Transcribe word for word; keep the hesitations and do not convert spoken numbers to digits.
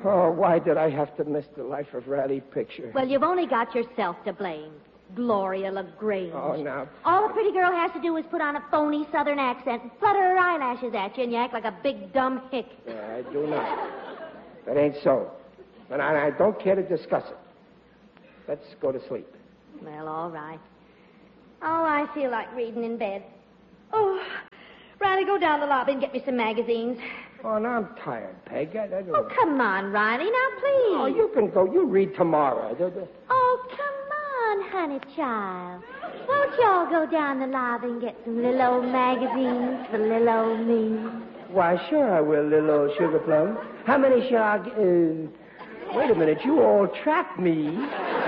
Oh, why did I have to miss the Life of Riley picture? Well, you've only got yourself to blame. Gloria LaGrange. Oh, now. All the pretty girl has to do is put on a phony southern accent and flutter her eyelashes at you, and you act like a big dumb hick. Yeah, I do not. That ain't so. And I, I don't care to discuss it. Let's go to sleep. Well, all right. Oh, I feel like reading in bed. Oh, Riley, go down the lobby and get me some magazines. Oh, now I'm tired, Peg. I, I don't... Oh, come on, Riley. Now, please. Oh, you can go. You read tomorrow. Oh, come on, honey child. Won't y'all go down the lobby and get some little old magazines for little old me? Why, sure I will, little old sugar plum. How many shall I... Uh... Wait a minute. You all trapped me.